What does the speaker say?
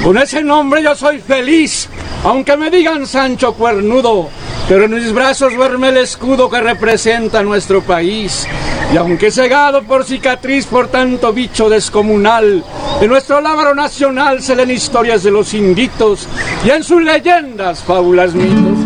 Con ese nombre yo soy feliz, aunque me digan Sancho Cuernudo, pero en mis brazos duerme el escudo que representa nuestro país. Y aunque cegado por cicatriz por tanto bicho descomunal, en nuestro lábaro nacional se leen historias de los inditos y en sus leyendas fábulas mitos.